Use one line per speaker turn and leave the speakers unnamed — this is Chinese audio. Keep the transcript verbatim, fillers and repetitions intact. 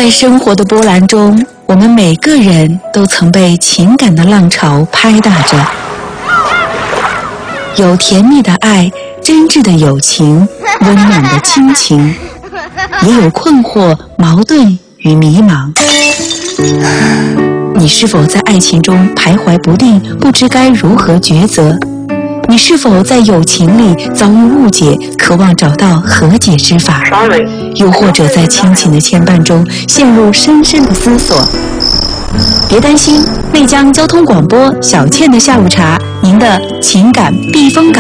在生活的波澜中，我们每个人都曾被情感的浪潮拍打着，有甜蜜的爱，真挚的友情，温暖的亲情，也有困惑、矛盾与迷茫。你是否在爱情中徘徊不定，不知该如何抉择？你是否在友情里遭遇误解，渴望找到和解之法？又或者在亲情的牵绊中陷入深深的思索？别担心，内江交通广播小倩的下午茶，您的情感避风港。